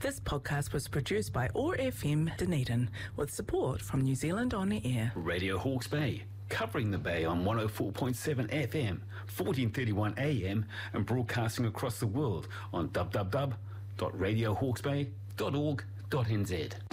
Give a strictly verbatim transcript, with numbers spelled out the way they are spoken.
This podcast was produced by O A R F M Dunedin with support from New Zealand On Air. Radio Hawke's Bay, covering the Bay on one oh four point seven F M, fourteen thirty-one A M, and broadcasting across the world on w w w dot radio hawke's bay dot org dot n z.